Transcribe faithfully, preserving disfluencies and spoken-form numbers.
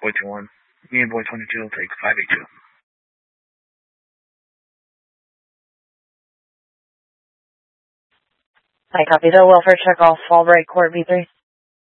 Boy two one. Me and Boy twenty-two will take five eight two. I copy the welfare check off Fallbright Court V three.